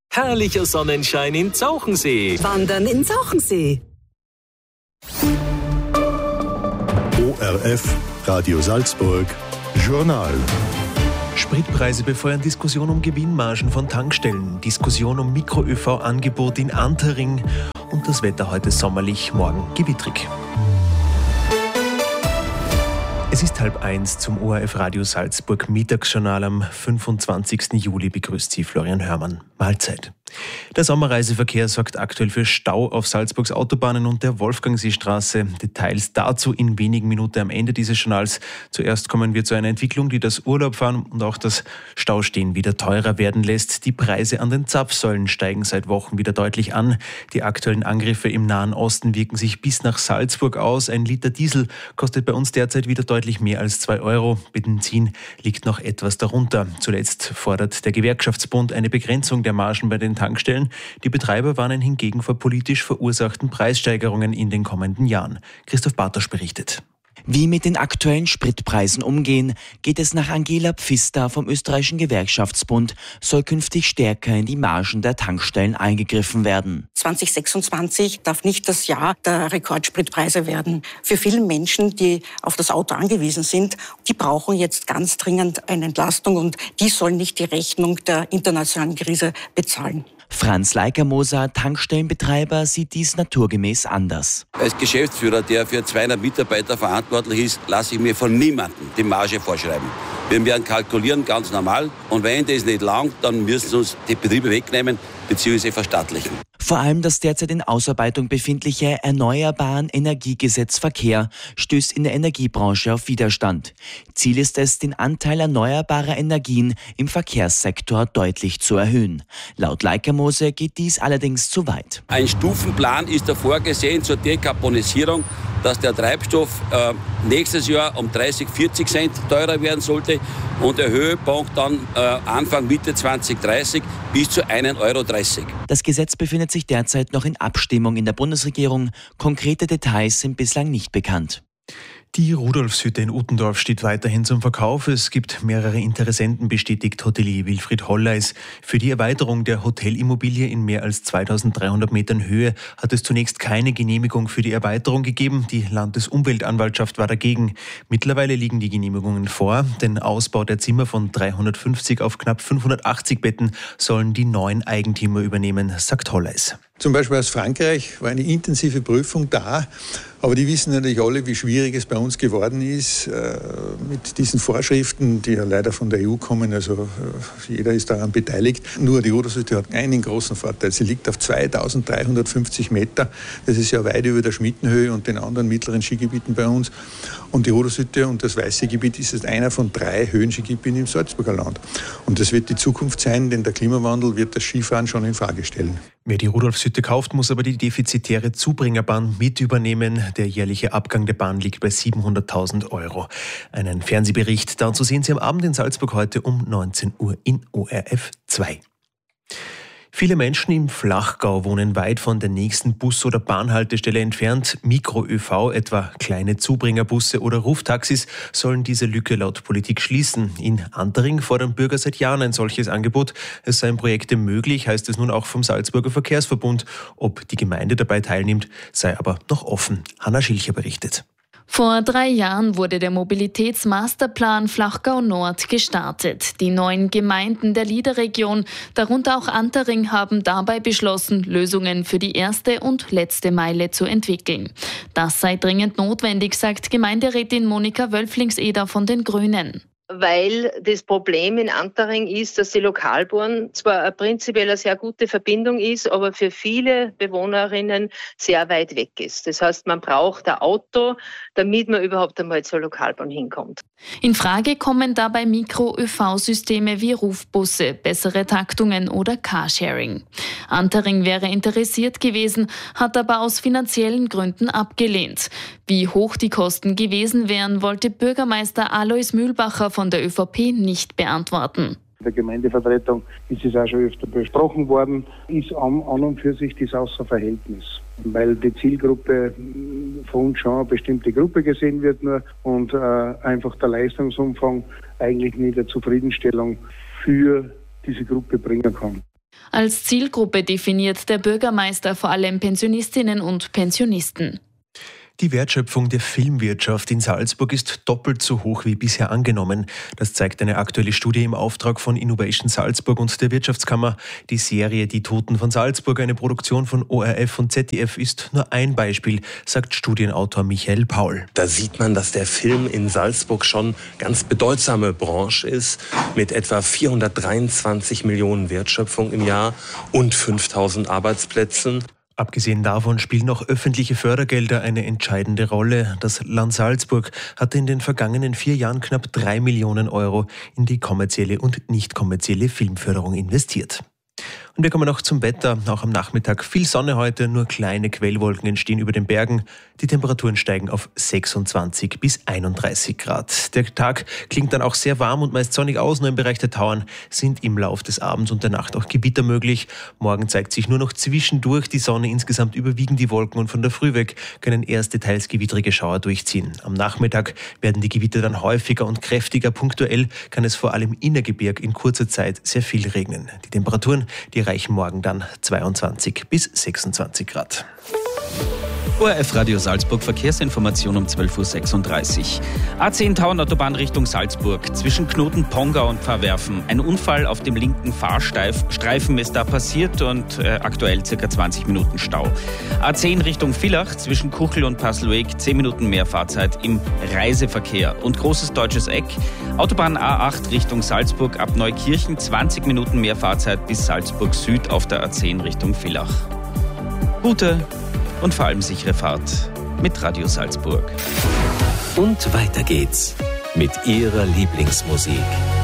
Herrlicher Sonnenschein in Zauchensee. Wandern in Zauchensee. ORF, Radio Salzburg, Journal. Spritpreise befeuern Diskussion um Gewinnmargen von Tankstellen, Diskussion um Mikro-ÖV-Angebot in Antering und das Wetter heute sommerlich, morgen gewittrig. Es ist 12:30 zum ORF Radio Salzburg Mittagsjournal am 25. Juli. Begrüßt Sie Florian Hörmann. Mahlzeit. Der Sommerreiseverkehr sorgt aktuell für Stau auf Salzburgs Autobahnen und der Wolfgangseestraße. Details dazu in wenigen Minuten am Ende dieses Journals. Zuerst kommen wir zu einer Entwicklung, die das Urlaubfahren und auch das Staustehen wieder teurer werden lässt. Die Preise an den Zapfsäulen steigen seit Wochen wieder deutlich an. Die aktuellen Angriffe im Nahen Osten wirken sich bis nach Salzburg aus. Ein Liter Diesel kostet bei uns derzeit wieder deutlich mehr als 2 Euro. Benzin liegt noch etwas darunter. Zuletzt fordert der Gewerkschaftsbund eine Begrenzung der Margen bei den Tankstellen. Die Betreiber warnen hingegen vor politisch verursachten Preissteigerungen in den kommenden Jahren. Christoph Bartosch berichtet. Wie mit den aktuellen Spritpreisen umgehen, geht es nach Angela Pfister vom österreichischen Gewerkschaftsbund, soll künftig stärker in die Margen der Tankstellen eingegriffen werden. 2026 darf nicht das Jahr der Rekordspritpreise werden. Für viele Menschen, die auf das Auto angewiesen sind, die brauchen jetzt ganz dringend eine Entlastung und die sollen nicht die Rechnung der internationalen Krise bezahlen. Franz Leikermoser, Tankstellenbetreiber, sieht dies naturgemäß anders. Als Geschäftsführer, der für 200 Mitarbeiter verantwortlich ist, lasse ich mir von niemandem die Marge vorschreiben. Wir werden kalkulieren, ganz normal. Und wenn das nicht langt, dann müssen sie uns die Betriebe wegnehmen bzw. verstaatlichen. Vor allem das derzeit in Ausarbeitung befindliche Erneuerbaren Energiegesetz Verkehr stößt in der Energiebranche auf Widerstand. Ziel ist es, den Anteil erneuerbarer Energien im Verkehrssektor deutlich zu erhöhen. Laut Leikermose geht dies allerdings zu weit. Ein Stufenplan ist da vorgesehen zur Dekarbonisierung, dass der Treibstoff nächstes Jahr um 30-40 Cent teurer werden sollte und der Höhepunkt dann Anfang Mitte 2030 bis zu 1,30 Euro. Das Gesetz befindet sich derzeit noch in Abstimmung in der Bundesregierung. Konkrete Details sind bislang nicht bekannt. Die Rudolfshütte in Uttendorf steht weiterhin zum Verkauf. Es gibt mehrere Interessenten, bestätigt Hotelier Wilfried Holleis. Für die Erweiterung der Hotelimmobilie in mehr als 2300 Metern Höhe hat es zunächst keine Genehmigung für die Erweiterung gegeben. Die Landesumweltanwaltschaft war dagegen. Mittlerweile liegen die Genehmigungen vor. Den Ausbau der Zimmer von 350 auf knapp 580 Betten sollen die neuen Eigentümer übernehmen, sagt Holleis. Zum Beispiel aus Frankreich war eine intensive Prüfung da, aber die wissen natürlich alle, wie schwierig es bei uns geworden ist mit diesen Vorschriften, die ja leider von der EU kommen, also jeder ist daran beteiligt. Nur die Rudolfshütte hat einen großen Vorteil, sie liegt auf 2350 Meter, das ist ja weit über der Schmittenhöhe und den anderen mittleren Skigebieten bei uns. Und die Rudolfshütte und das Weiße Gebiet ist jetzt einer von 3 Höhenskigebieten im Salzburger Land. Und das wird die Zukunft sein, denn der Klimawandel wird das Skifahren schon in Frage stellen. Wer die Rudolfshütte kauft, muss aber die defizitäre Zubringerbahn mit übernehmen. Der jährliche Abgang der Bahn liegt bei 700.000 Euro. Einen Fernsehbericht dazu sehen Sie am Abend in Salzburg heute um 19 Uhr in ORF 2. Viele Menschen im Flachgau wohnen weit von der nächsten Bus- oder Bahnhaltestelle entfernt. Mikro-ÖV, etwa kleine Zubringerbusse oder Ruftaxis, sollen diese Lücke laut Politik schließen. In Antering fordern Bürger seit Jahren ein solches Angebot. Es seien Projekte möglich, heißt es nun auch vom Salzburger Verkehrsverbund. Ob die Gemeinde dabei teilnimmt, sei aber noch offen. Hanna Schilcher berichtet. Vor 3 Jahren wurde der Mobilitätsmasterplan Flachgau Nord gestartet. Die 9 Gemeinden der Liederregion, darunter auch Antering, haben dabei beschlossen, Lösungen für die erste und letzte Meile zu entwickeln. Das sei dringend notwendig, sagt Gemeinderätin Monika Wölflingseder von den Grünen. Weil das Problem in Antering ist, dass die Lokalbahn zwar prinzipiell eine sehr gute Verbindung ist, aber für viele Bewohnerinnen sehr weit weg ist. Das heißt, man braucht ein Auto, damit man überhaupt einmal zur Lokalbahn hinkommt. In Frage kommen dabei Mikro-ÖV-Systeme wie Rufbusse, bessere Taktungen oder Carsharing. Antering wäre interessiert gewesen, hat aber aus finanziellen Gründen abgelehnt. Wie hoch die Kosten gewesen wären, wollte Bürgermeister Alois Mühlbacher von der ÖVP nicht beantworten. In der Gemeindevertretung ist es auch schon öfter besprochen worden, ist an und für sich das außer Verhältnis. Weil die Zielgruppe von uns schon eine bestimmte Gruppe gesehen wird nur und einfach der Leistungsumfang eigentlich nicht eine Zufriedenstellung für diese Gruppe bringen kann. Als Zielgruppe definiert der Bürgermeister vor allem Pensionistinnen und Pensionisten. Die Wertschöpfung der Filmwirtschaft in Salzburg ist doppelt so hoch wie bisher angenommen. Das zeigt eine aktuelle Studie im Auftrag von Innovation Salzburg und der Wirtschaftskammer. Die Serie Die Toten von Salzburg, eine Produktion von ORF und ZDF, ist nur ein Beispiel, sagt Studienautor Michael Paul. Da sieht man, dass der Film in Salzburg schon ganz bedeutsame Branche ist, mit etwa 423 Millionen Wertschöpfung im Jahr und 5000 Arbeitsplätzen. Abgesehen davon spielen auch öffentliche Fördergelder eine entscheidende Rolle. Das Land Salzburg hatte in den vergangenen 4 Jahren knapp 3 Millionen Euro in die kommerzielle und nicht kommerzielle Filmförderung investiert. Und wir kommen noch zum Wetter. Auch am Nachmittag viel Sonne heute, nur kleine Quellwolken entstehen über den Bergen. Die Temperaturen steigen auf 26 bis 31 Grad. Der Tag klingt dann auch sehr warm und meist sonnig aus. Nur im Bereich der Tauern sind im Lauf des Abends und der Nacht auch Gewitter möglich. Morgen zeigt sich nur noch zwischendurch die Sonne. Insgesamt überwiegen die Wolken und von der Früh weg können erste teils gewittrige Schauer durchziehen. Am Nachmittag werden die Gewitter dann häufiger und kräftiger. Punktuell kann es vor allem im Innergebirg in kurzer Zeit sehr viel regnen. Die Temperaturen, die erreichen morgen dann 22 bis 26 Grad. ORF Radio Salzburg, Verkehrsinformation um 12.36 Uhr. A10 Tauernautobahn Richtung Salzburg. Zwischen Knoten Pongau und Pfarrwerfen. Ein Unfall auf dem linken Fahrstreifen ist da passiert und aktuell ca. 20 Minuten Stau. A10 Richtung Villach. Zwischen Kuchel und Paslueg 10 Minuten mehr Fahrzeit im Reiseverkehr. Und Großes Deutsches Eck. Autobahn A8 Richtung Salzburg ab Neukirchen. 20 Minuten mehr Fahrzeit bis Salzburg Süd auf der A10 Richtung Villach. Gute und vor allem sichere Fahrt mit Radio Salzburg. Und weiter geht's mit Ihrer Lieblingsmusik.